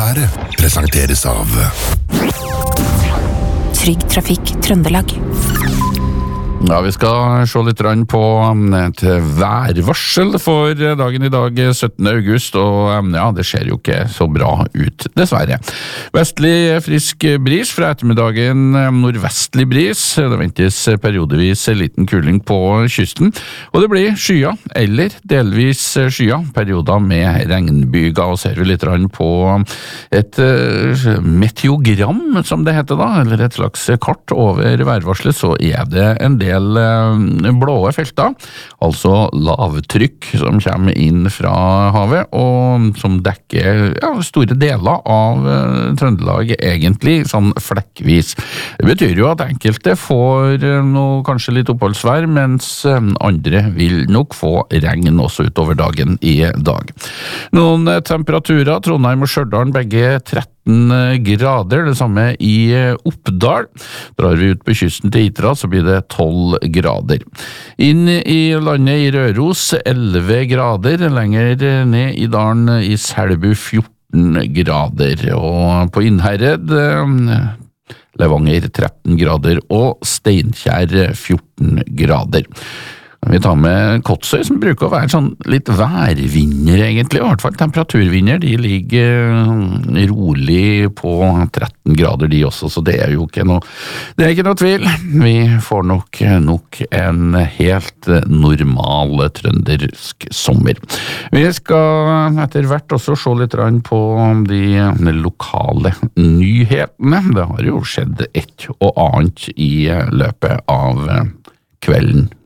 Været presenteres av Trygg Trafikk Trøndelag. Ja, vi skal se litt på et værvarsel for dagen i dag, 17. august, og ja, det ser jo ikke så bra ut, dessverre. Vestlig frisk bris fra ettermiddagen, nordvestlig bris, det ventes periodevis liten kuling på kysten, og det blir skya, eller delvis skya, perioder med regnbyger, og ser vi litt på et meteogram, som det heter da, eller et slags kart over værvarselet, så er det en del blåe felter, altså lavtrykk som kommer inn fra havet, og som dekker store deler av Trøndelag egentlig, sånn flekkvis. Det betyr jo at enkelte får noe kanskje litt oppholdsvær, mens andre vil nok få regn også utover dagen i dag. Noen temperaturer, Trondheim og Stjørdal begge 13 grader, det samme i Oppdal. Drar vi ut på kysten til Hitra, så blir det 12 grader. Inn i landet i Røros 11 grader, lenger ned i dalen i Selbu 14 grader, og på Innherred Levanger 13 grader og Steinkjer 14 grader. Vi tar med Kotsøy, som bruker å være sånn litt værvinner egentlig, og i hvert fall temperaturvinner, de ligger rolig på 13 grader de også, så det er jo ikke noe tvil. Vi får nok en helt normal trøndersk sommer. Vi skal etter hvert også se litt på de lokale nyhetene. Det har jo skjedd et og annet i løpet av kvelden